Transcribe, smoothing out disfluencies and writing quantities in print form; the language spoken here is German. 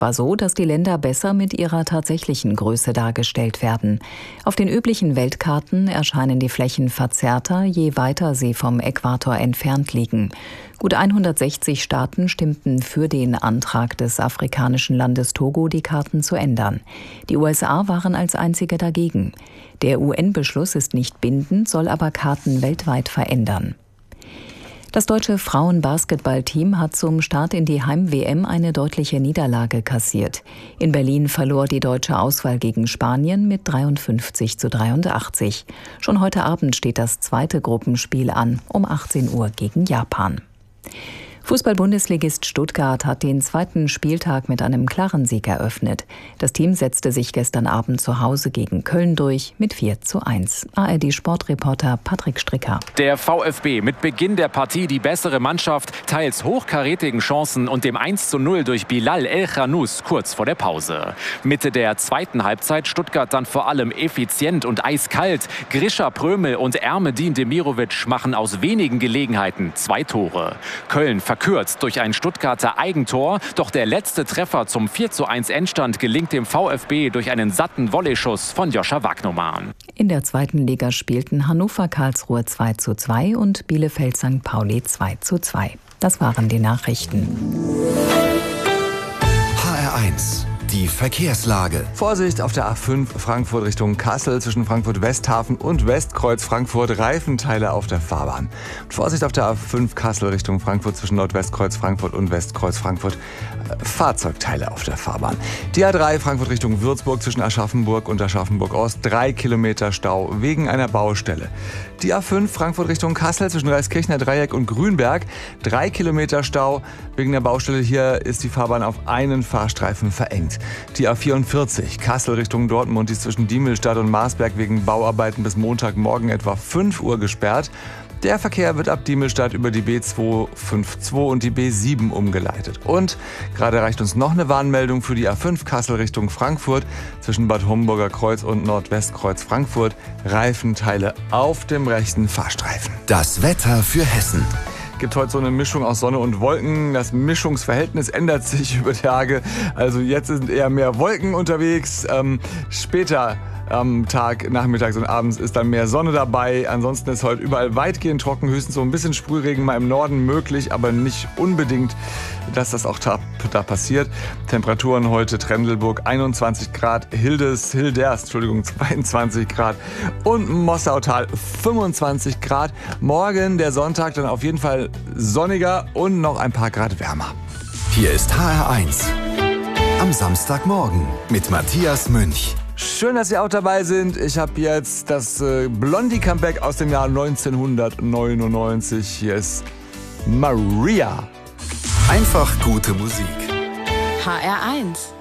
War so, dass die Länder besser mit ihrer tatsächlichen Größe dargestellt werden. Auf den üblichen Weltkarten erscheinen die Flächen verzerrter, je weiter sie vom Äquator entfernt liegen. Gut 160 Staaten stimmten für den Antrag des afrikanischen Landes Togo, die Karten zu ändern. Die USA waren als einzige dagegen. Der UN-Beschluss ist nicht bindend, soll aber Karten weltweit verändern. Das deutsche Frauen-Basketball-Team hat zum Start in die Heim-WM eine deutliche Niederlage kassiert. In Berlin verlor die deutsche Auswahl gegen Spanien mit 53:83. Schon heute Abend steht das zweite Gruppenspiel an, um 18 Uhr gegen Japan. Fußball-Bundesligist Stuttgart hat den zweiten Spieltag mit einem klaren Sieg eröffnet. Das Team setzte sich gestern Abend zu Hause gegen Köln durch mit 4:1. ARD-Sportreporter Patrick Stricker. Der VfB mit Beginn der Partie die bessere Mannschaft, teils hochkarätigen Chancen und dem 1:0 durch Bilal El-Khanous kurz vor der Pause. Mitte der zweiten Halbzeit Stuttgart dann vor allem effizient und eiskalt. Grisha Prömel und Ermedin Demirovic machen aus wenigen Gelegenheiten 2 Tore. Köln verkürzt durch ein Stuttgarter Eigentor, doch der letzte Treffer zum 4:1 Endstand gelingt dem VfB durch einen satten Volleyschuss von Joscha Wagnoman. In der zweiten Liga spielten Hannover-Karlsruhe 2:2 und Bielefeld St. Pauli 2:2. Das waren die Nachrichten. HR1, die Verkehrslage. Vorsicht auf der A5 Frankfurt Richtung Kassel zwischen Frankfurt-Westhafen und Westkreuz Frankfurt, Reifenteile auf der Fahrbahn. Und Vorsicht auf der A5 Kassel Richtung Frankfurt zwischen Nordwestkreuz Frankfurt und Westkreuz Frankfurt, Fahrzeugteile auf der Fahrbahn. Die A3 Frankfurt Richtung Würzburg zwischen Aschaffenburg und Aschaffenburg-Ost, 3 Kilometer Stau wegen einer Baustelle. Die A5 Frankfurt Richtung Kassel zwischen Reiskirchner Dreieck und Grünberg, 3 Kilometer Stau wegen der Baustelle. Hier ist die Fahrbahn auf einen Fahrstreifen verengt. Die A44 Kassel Richtung Dortmund ist zwischen Diemelstadt und Marsberg wegen Bauarbeiten bis Montagmorgen etwa 5 Uhr gesperrt. Der Verkehr wird ab Diemelstadt über die B252 und die B7 umgeleitet. Und gerade erreicht uns noch eine Warnmeldung für die A5 Kassel Richtung Frankfurt zwischen Bad Homburger Kreuz und Nordwestkreuz Frankfurt. Reifenteile auf dem rechten Fahrstreifen. Das Wetter für Hessen. Gibt heute so eine Mischung aus Sonne und Wolken. Das Mischungsverhältnis ändert sich über Tage. Also jetzt sind eher mehr Wolken unterwegs. Später am Tag, nachmittags und abends ist dann mehr Sonne dabei. Ansonsten ist heute überall weitgehend trocken. Höchstens so ein bisschen Sprühregen mal im Norden möglich, aber nicht unbedingt, dass das auch da passiert. Temperaturen heute Trendelburg 21 Grad, Hilders 22 Grad und Mossautal 25 Grad. Morgen, der Sonntag, dann auf jeden Fall sonniger und noch ein paar Grad wärmer. Hier ist HR1 am Samstagmorgen mit Matthias Münch. Schön, dass Sie auch dabei sind. Ich habe jetzt das Blondie-Comeback aus dem Jahr 1999. Hier ist Maria. Einfach gute Musik. HR1